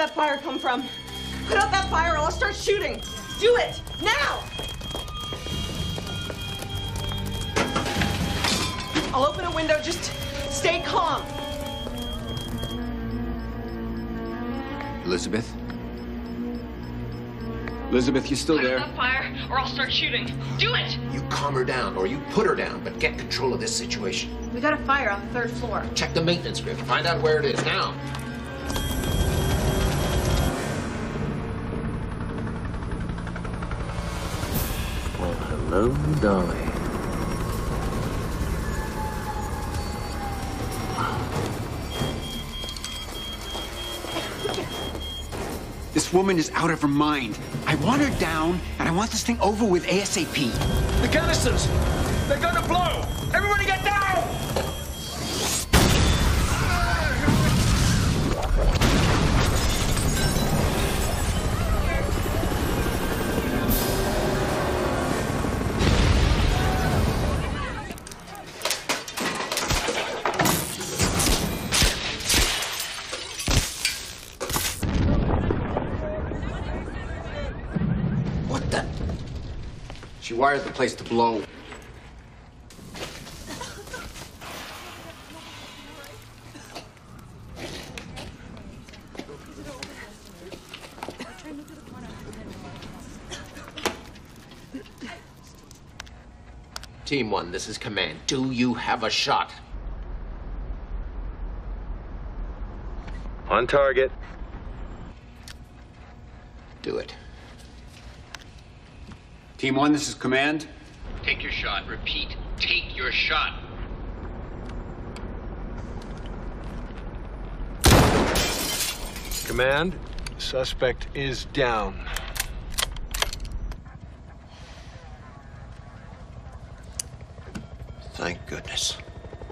that fire come from? Put out that fire or I'll start shooting. Do it, now! I'll open a window, just stay calm. Elizabeth? Elizabeth, you still there? Put out that fire or I'll start shooting. Do it! You calm her down, or you put her down, but get control of this situation. We got a fire on the 3rd floor. Check the maintenance grid. Find out where it is now. Well, hello, Dolly. This woman is out of her mind. I want her down, and I want this thing over with ASAP. The canisters! They're gonna blow! Everybody get down! What the? She wired the place to blow. Team 1, this is command. Do you have a shot? On target. Do it. Team 1, this is command. Take your shot. Repeat. Take your shot. Command, suspect is down. Thank goodness.